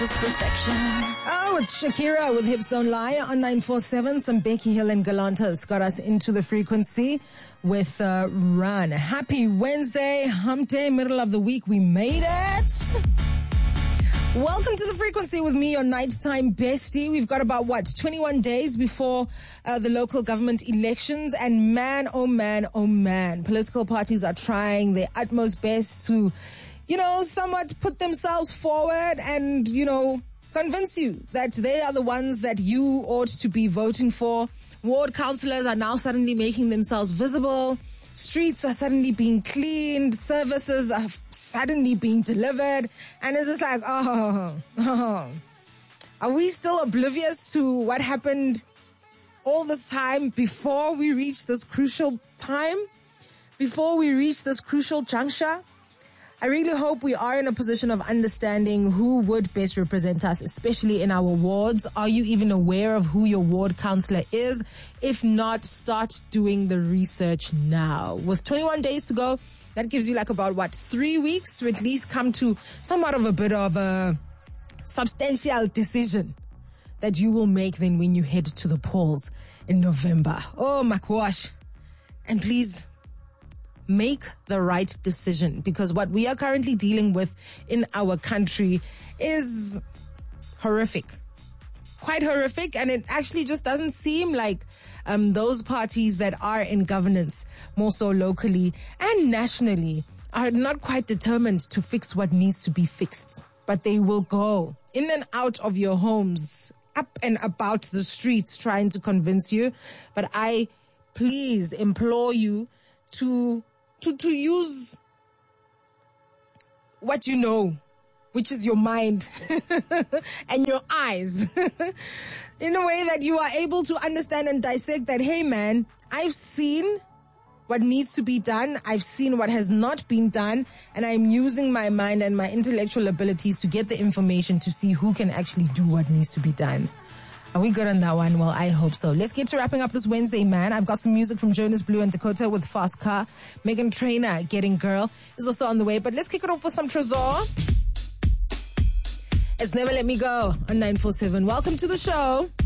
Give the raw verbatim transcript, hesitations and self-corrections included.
is perfection. Oh, it's Shakira with Hips Don't Lie on nine four seven. Some Becky Hill and Galantas got us into the frequency with uh, Run. Happy Wednesday, hump day, middle of the week. We made it. Welcome to the frequency with me, your nighttime bestie. We've got about, what, twenty-one days before uh, the local government elections. And man, oh man, oh man, political parties are trying their utmost best to, you know, somewhat put themselves forward and, you know, convince you that they are the ones that you ought to be voting for. Ward councillors are now suddenly making themselves visible. Streets are suddenly being cleaned. Services are suddenly being delivered. And it's just like, oh, oh. Are we still oblivious to what happened all this time before we reach this crucial time? Before we reach this crucial juncture? I really hope we are in a position of understanding who would best represent us, especially in our wards. Are you even aware of who your ward councillor is? If not, start doing the research now. With twenty-one days to go, that gives you like about, what, three weeks to at least come to somewhat of a bit of a substantial decision that you will make then when you head to the polls in November. Oh, my gosh. And please, make the right decision, because what we are currently dealing with in our country is horrific. Quite horrific, and it actually just doesn't seem like um, those parties that are in governance, more so locally and nationally, are not quite determined to fix what needs to be fixed. But they will go in and out of your homes, up and about the streets trying to convince you. But I please implore you to To, to use what you know, which is your mind and your eyes, in a way that you are able to understand and dissect that, hey man, I've seen what needs to be done. I've seen what has not been done, and I'm using my mind and my intellectual abilities to get the information to see who can actually do what needs to be done. Are we good on that one? Well, I hope so. Let's get to wrapping up this Wednesday, man. I've got some music from Jonas Blue and Dakota with Fast Car. Megan Trainor, Getting Girl, is also on the way. But let's kick it off with some Trezor. It's Never Let Me Go on nine four seven. Welcome to the show.